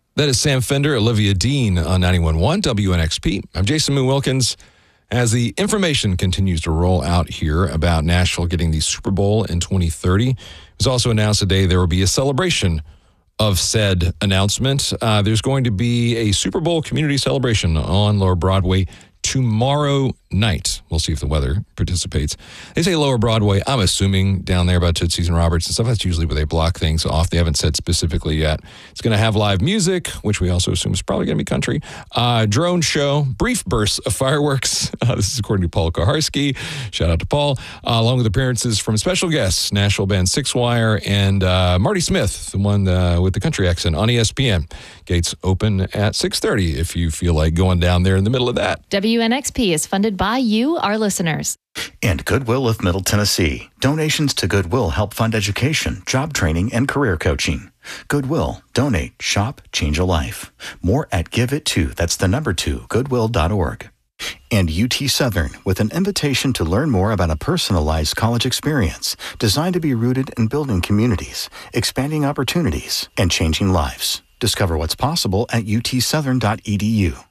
That is Sam Fender, Olivia Dean on 91.1 WNXP. I'm Jason Moon Wilkins. As the information continues to roll out here about Nashville getting the Super Bowl in 2030, it was also announced today there will be a celebration of said announcement. There's going to be a Super Bowl community celebration on Lower Broadway tomorrow night. We'll see if the weather participates. They say Lower Broadway. I'm assuming down there about Tootsie's and Roberts and stuff. That's usually where they block things off. They haven't said specifically yet. It's going to have live music, which we also assume is probably going to be country. Drone show, brief bursts of fireworks. This is according to Paul Kaharski. Shout out to Paul. Along with appearances from special guests, Nashville band Six Wire and Marty Smith, the one with the country accent on ESPN. Gates open at 6:30 if you feel like going down there in the middle of that. WNXP is funded by you, our listeners. And Goodwill of Middle Tennessee. Donations to Goodwill help fund education, job training, and career coaching. Goodwill. Donate. Shop. Change a life. More at GiveIt2. That's the number 2, goodwill.org. And UT Southern, with an invitation to learn more about a personalized college experience designed to be rooted in building communities, expanding opportunities, and changing lives. Discover what's possible at utsouthern.edu.